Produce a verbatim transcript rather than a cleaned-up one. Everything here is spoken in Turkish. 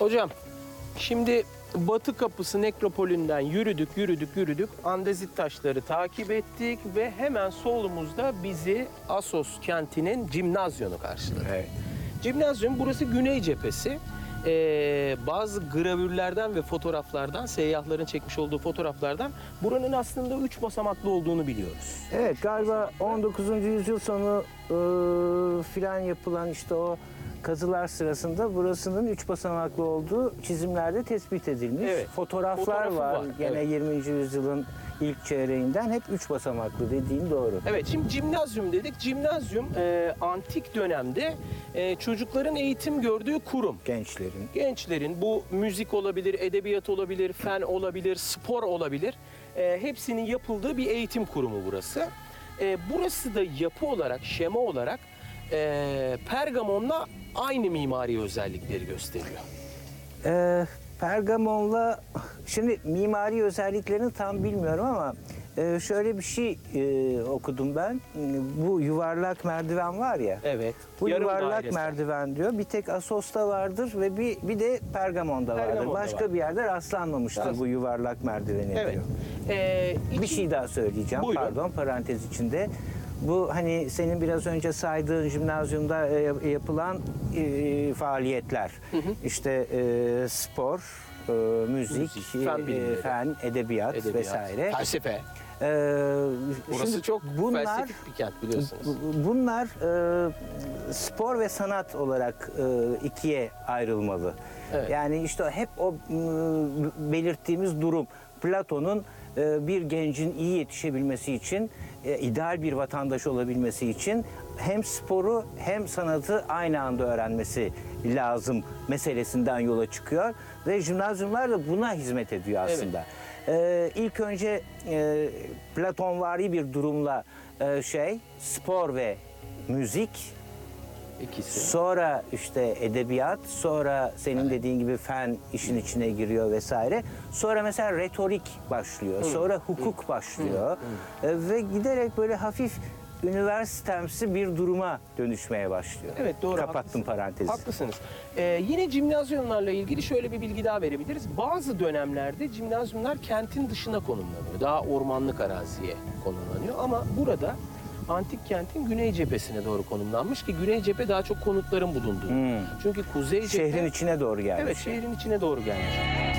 Hocam, şimdi Batı Kapısı Nekropolü'nden yürüdük, yürüdük, yürüdük. Andezit taşları takip ettik ve hemen solumuzda bizi Assos kentinin Cimnazyonu karşıladı. Evet. Cimnazyum, burası güney cephesi. Ee, bazı gravürlerden ve fotoğraflardan, seyyahların çekmiş olduğu fotoğraflardan buranın aslında üç basamaklı olduğunu biliyoruz. Evet, galiba on dokuzuncu yüzyıl sonu e, filan yapılan işte o kazılar sırasında burasının üç basamaklı olduğu çizimlerde tespit edilmiş. Evet, Fotoğraflar fotoğrafı var. var, Gene evet. yirminci yüzyılın ilk çeyreğinden hep üç basamaklı dediğin doğru. Evet, şimdi Cimnazyum dedik. Cimnazyum e, antik dönemde e, çocukların eğitim gördüğü kurum. Gençlerin. Gençlerin bu müzik olabilir, edebiyat olabilir, fen olabilir, spor olabilir. E, hepsinin yapıldığı bir eğitim kurumu burası. E, burası da yapı olarak, şema olarak e, Pergamon'la aynı mimari özellikleri gösteriyor. Ee, Pergamon'la, şimdi mimari özelliklerini tam bilmiyorum ama e, şöyle bir şey e, okudum ben. Bu yuvarlak merdiven var ya. Evet. Bu yarım yuvarlak dairesi. merdiven diyor. Bir tek Assos'ta vardır ve bir bir de Pergamon'da vardır. Pergamon'da Başka var. bir yerde rastlanmamıştır Rast- bu yuvarlak merdiveni Evet. diyor. E, Bir iki- şey daha söyleyeceğim. Buyurun. Pardon, parantez içinde. Bu hani senin biraz önce saydığın jimnazyumda e, yapılan e, faaliyetler. İşte e, spor, e, müzik, Müzik, fen e, bilimleri. fen, edebiyat, edebiyat, vesaire. felsefe. E, Burası şimdi çok bunlar, felsefik bir kent biliyorsunuz. bu- Bunlar e, spor ve sanat olarak e, ikiye ayrılmalı. Evet. Yani işte hep o m, belirttiğimiz durum. Platon'un e, bir gencin iyi yetişebilmesi için, e, ideal bir vatandaş olabilmesi için hem sporu hem sanatı aynı anda öğrenmesi lazım meselesinden yola çıkıyor. Ve jimnazyumlar da buna hizmet ediyor aslında. E, ilk önce e, Platonvari bir durumla e, şey spor ve müzik, İkisi. sonra işte edebiyat, sonra senin dediğin gibi fen işin içine giriyor vesaire. Sonra mesela retorik başlıyor, sonra hukuk başlıyor E, ve giderek böyle hafif üniversitemsi bir duruma dönüşmeye başlıyor. Evet, doğru. Kapattım haklısınız. parantezi. Haklısınız. Ee, yine jimnazyumlarla ilgili şöyle bir bilgi daha verebiliriz. Bazı dönemlerde jimnazyumlar kentin dışına konumlanıyor. Daha ormanlık araziye konumlanıyor. Ama burada antik kentin güney cephesine doğru konumlanmış ki güney cephe daha çok konutların bulunduğu. Çünkü kuzey cephe... Şehrin içine doğru gelmiş. Evet, şehrin içine doğru gelmiş.